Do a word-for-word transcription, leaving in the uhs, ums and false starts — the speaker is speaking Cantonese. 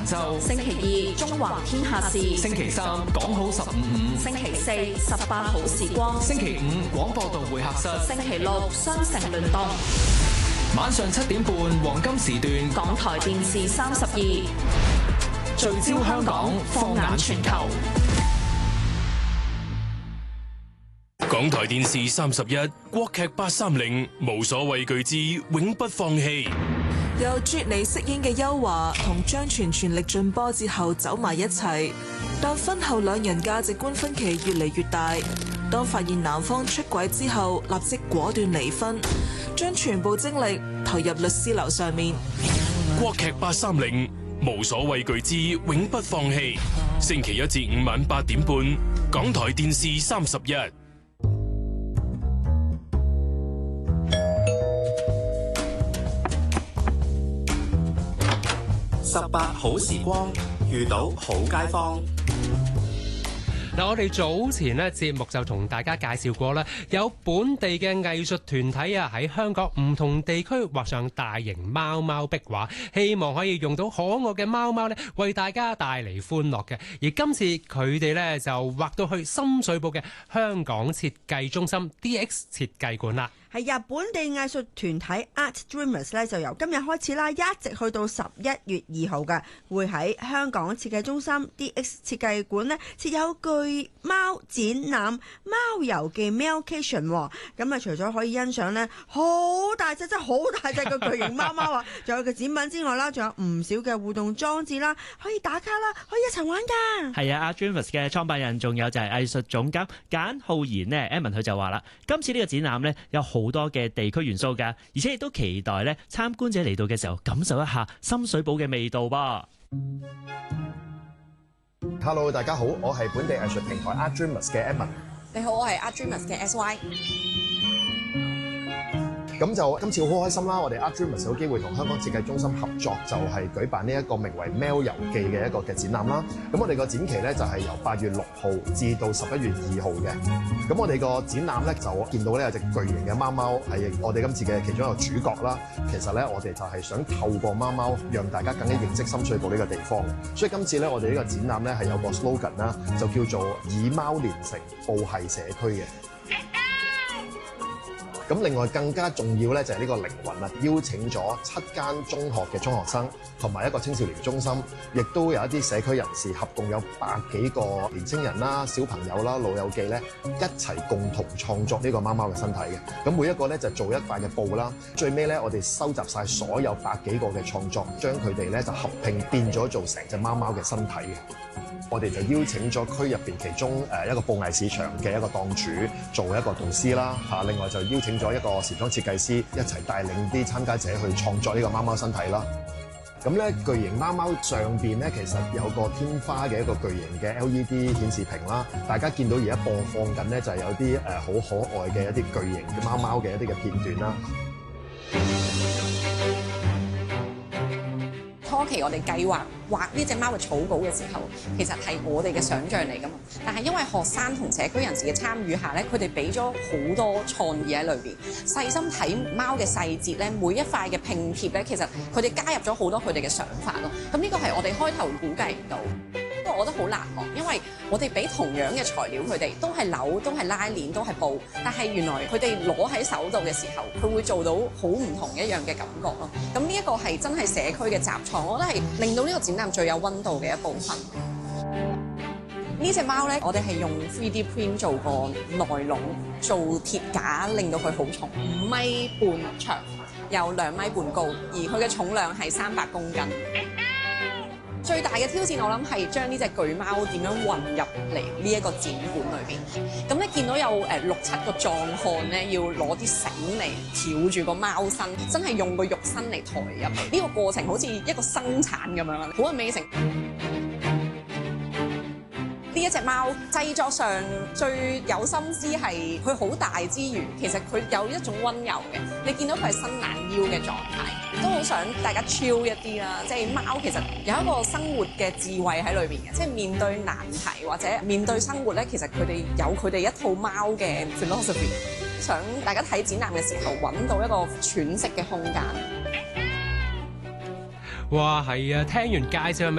晝， 星期二中環天下事， 星期三講好十五五， 星期四十八好時光， 星期五廣播道會客室， 星期六雙城聯動。 晚上七點半黃金時段， 港台電視三十二， 聚焦香港，放眼全球。 港台電視三十一，國劇八三零，無所畏懼之永不放棄。 由啜妮飾演嘅邱華同張全全力進波之後走埋一齊，但婚後兩人價值觀分歧越嚟越大。當發現男方出軌之後，立即果斷離婚，將全部精力投入律師樓上面。 國劇八三零，無所畏懼之永不放棄。星期一至五晚八點半，港台電視三十一。 十八好時光，遇到好街坊。 嗱，我哋早前咧節目就同大家介紹過啦，有本地嘅藝術團體啊喺香港唔同地區畫上大型貓貓壁畫，希望可以用到可愛嘅貓貓咧為大家帶嚟歡樂嘅。而今次佢哋咧就畫到去深水埗嘅香港設計中心 D X 設計館啦。 係日本地藝術團體 Art Dreamers 咧，就由今日開始啦，一直去到十一月二號嘅，會喺香港設計中心 D X 設計館呢設有巨貓展覽貓遊記 Mailcation。咁啊，除咗可以欣賞呢好大隻，真係好大隻嘅巨型貓貓啊，仲有個展品之外啦，仲有唔少嘅互動裝置啦，可以打卡啦，可以一齊玩㗎。 係啊，Art Dreamers 嘅創辦人仲有就係藝術總監簡浩然呢 Evan 佢就話啦，今次呢個展覽呢，有好好多嘅地區元素㗎，而且亦都期待咧參觀者嚟到嘅時候感受一下深水埗嘅味道噃。 Hello， 大家好，我係本地藝術平台 Art Dreamers 嘅 Evan。 你好，我係 Art Dreamers 嘅 S Y。 咁就今次好開心啦！我哋 Art Dreamers 有機會同香港設計中心合作，就係舉辦呢一個名為《喵遊記》嘅一個嘅展覽啦。咁我哋個展期咧就係由八月六號至到十一月二號嘅。咁我哋個展覽咧就見到咧有隻巨型嘅貓貓係我哋今次嘅其中一個主角啦。其實咧我哋就係想透過貓貓讓大家更加認識深水埗呢個地方。所以今次咧我哋呢個展覽咧係有個 slogan 啦，就叫做以貓連成報系社區嘅。咁另外更加重要咧就係呢個靈魂啦，邀請咗七間中學嘅中學生同埋一個青少年中心，亦都有一啲社區人士，合共有百幾個年青人啦、小朋友啦、老友記咧一齊共同創作呢個貓貓嘅身體嘅。咁每一個咧就做一塊嘅布啦，最尾咧我哋收集晒所有百幾個嘅創作，將佢哋咧就合拼變咗做成隻貓貓嘅身體嘅。我哋就邀請咗區入邊其中誒一個布藝市場嘅一個檔主做一個導師啦嚇，另外就邀請咗一個時裝設計師一齊帶領啲參加者去創作呢個貓貓身體啦。咁咧巨型貓貓上邊咧其實有個天花嘅一個巨型嘅 L E D 顯示屏啦，大家見到而家播放緊咧就係有啲誒好可愛嘅一啲巨型嘅貓貓嘅一啲嘅片段啦。 初期我哋計劃畫呢隻貓嘅草稿嘅時候，其實係我哋嘅想像嚟㗎嘛。但係因為學生同社區人士嘅參與下咧，佢哋俾咗好多創意喺裏邊，細心睇貓嘅細節咧，每一塊嘅拼貼咧，其實佢哋加入咗好多佢哋嘅想法咯。咁呢個係我哋開頭估計唔到。不過我覺得好難忘，因為我哋俾同樣嘅材料佢哋，都係紐，都係拉鏈，都係布，但係原來佢哋攞喺手度嘅時候，佢會做到好唔同一樣嘅感覺咯。咁呢一個係真係社區嘅雜創，我覺得係令到呢個展覽最有溫度嘅一部分。呢隻貓咧，我哋係用 three D print 做個內籠，做鐵架，令到佢好重，五米半長，有兩米半高，而佢嘅重量係三百公斤。最大嘅挑戰，我諗係將呢隻巨貓點樣混入嚟呢一個展館裏邊。咁咧見到有誒六七個壯漢咧，要攞啲繩嚟挑住個貓身，真係用個肉身嚟抬入嚟。呢個過程好似一個生產咁樣，好 amazing。呢一隻貓製作上最有心思係佢好大之餘，其實佢有一種溫柔嘅。你見到佢係伸懶腰嘅狀態，都好想大家 chill 一啲啦。即係貓其實有一個生活嘅智慧喺裏邊嘅，即係面對難題或者面對生活咧，其實佢哋有佢哋一套貓嘅 philosophy。想大家睇展覽嘅時候揾到一個喘息嘅空間。 哇，係啊！聽完介紹